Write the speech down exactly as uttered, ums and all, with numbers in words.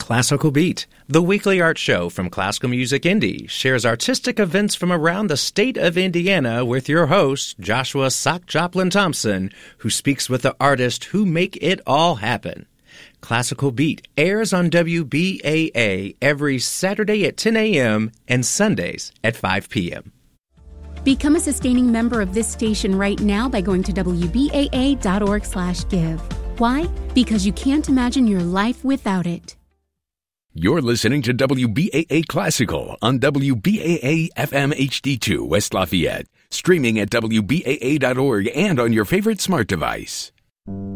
Classical Beat, the weekly art show from Classical Music Indy, shares artistic events from around the state of Indiana with your host, Joshua Sock Joplin Thompson, who speaks with the artists who make it all happen. Classical Beat airs on W B A A every Saturday at ten a.m. and Sundays at five p.m. Become a sustaining member of this station right now by going to W B A A dot org slash give. Why? Because you can't imagine your life without it. You're listening to W B A A Classical on W B A A F M H D two West Lafayette, streaming at W B A A dot org and on your favorite smart device.